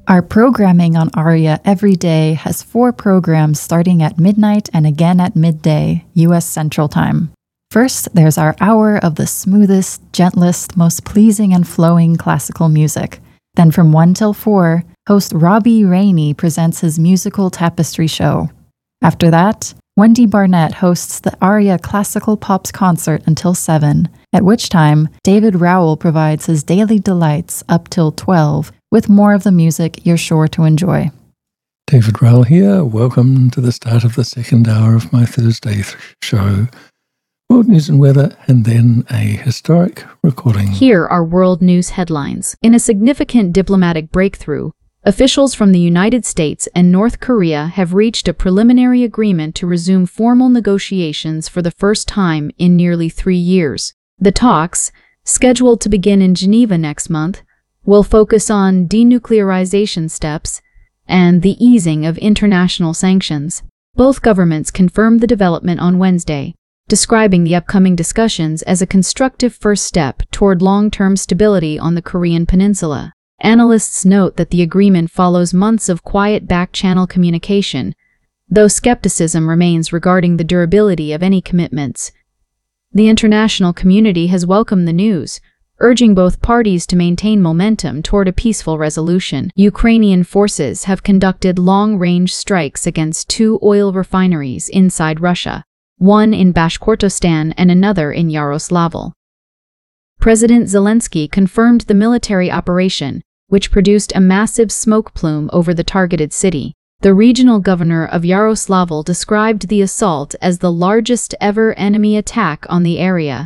Our programming on ARIA every day has 4 programs starting at midnight and again at midday, U.S. Central Time. First, there's our hour of the smoothest, gentlest, most pleasing and flowing classical music. Then from 1 till 4, host Robbie Rainey presents his musical tapestry show. After that, Wendy Barnett hosts the ARIA Classical Pops concert until 7, at which time David Rowell provides his daily delights up till 12, with more of the music you're sure to enjoy. David Rowell here. Welcome to the start of the second hour of my Thursday show. World news and weather, and then a historic recording. Here are world news headlines. In a significant diplomatic breakthrough, officials from the United States and North Korea have reached a preliminary agreement to resume formal negotiations for the first time in nearly 3 years. The talks, scheduled to begin in Geneva next month, will focus on denuclearization steps and the easing of international sanctions. Both governments confirmed the development on Wednesday, describing the upcoming discussions as a constructive first step toward long-term stability on the Korean peninsula. Analysts note that the agreement follows months of quiet back-channel communication, though skepticism remains regarding the durability of any commitments. The international community has welcomed the news, urging both parties to maintain momentum toward a peaceful resolution. Ukrainian forces have conducted long-range strikes against 2 oil refineries inside Russia, one in Bashkortostan and another in Yaroslavl. President Zelensky confirmed the military operation, which produced a massive smoke plume over the targeted city. The regional governor of Yaroslavl described the assault as the largest ever enemy attack on the area.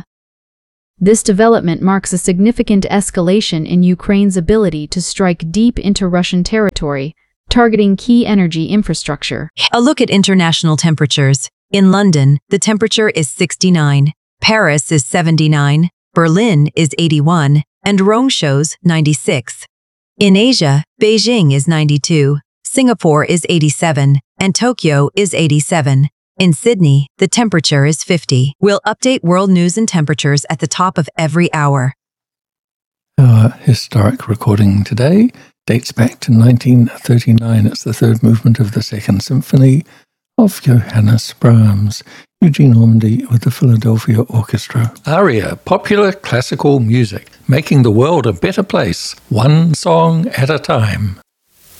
This development marks a significant escalation in Ukraine's ability to strike deep into Russian territory, targeting key energy infrastructure. A look at international temperatures. In London, the temperature is 69, Paris is 79, Berlin is 81, and Rome shows 96. In Asia, Beijing is 92, Singapore is 87, and Tokyo is 87. In Sydney, the temperature is 50. We'll update world news and temperatures at the top of every hour. Our historic recording today dates back to 1939. It's the third movement of the Second Symphony of Johannes Brahms, Eugene Ormandy with the Philadelphia Orchestra. ARIA, popular classical music, making the world a better place, one song at a time.